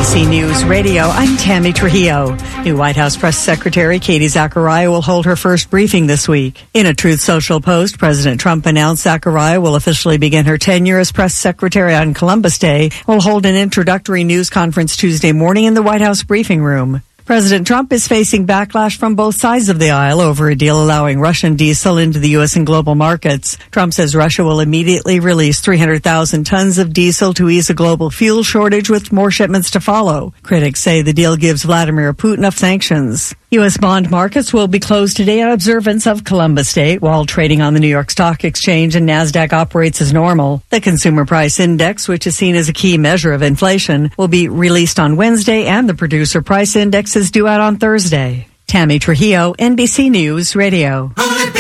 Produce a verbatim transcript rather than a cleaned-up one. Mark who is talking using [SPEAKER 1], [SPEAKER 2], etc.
[SPEAKER 1] B C News Radio, I'm Tammy Trujillo. New White House Press Secretary Katie Zachariah will hold her first briefing this week. In a Truth Social post, President Trump announced Zachariah will officially begin her tenure as press secretary on Columbus Day. Will hold an introductory news conference Tuesday morning in the White House briefing room. President Trump is facing backlash from both sides of the aisle over a deal allowing Russian diesel into the U S and global markets. Trump says Russia will immediately release three hundred thousand tons of diesel to ease a global fuel shortage with more shipments to follow. Critics say the deal gives Vladimir Putin enough sanctions. U S bond markets will be closed today in observance of Columbus Day, while trading on the New York Stock Exchange and NASDAQ operates as normal. The Consumer Price Index, which is seen as a key measure of inflation, will be released on Wednesday, and the Producer Price Index is due out on Thursday. Tammy Trujillo, N B C News Radio.